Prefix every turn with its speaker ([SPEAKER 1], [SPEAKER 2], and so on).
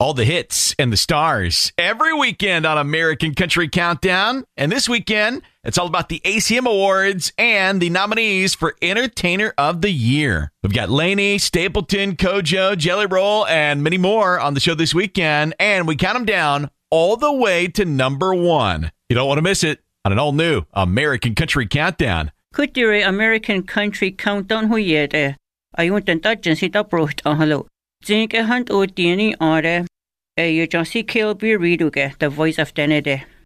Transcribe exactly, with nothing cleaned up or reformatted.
[SPEAKER 1] All the hits and the stars every weekend on American Country Countdown. And this weekend, it's all about the A C M Awards and the nominees for Entertainer of the Year. We've got Lainey, Stapleton, Kojo, Jelly Roll, and many more on the show this weekend. And we count them down all the way to number one. You don't want to miss it on an all-new American Country Countdown.
[SPEAKER 2] Kutiri American Country Countdown huyede. Ayun tenta jensi ta proht ahalo. Jinke hunt o tieni are. E you just see K L B Readuge, the voice of Denede.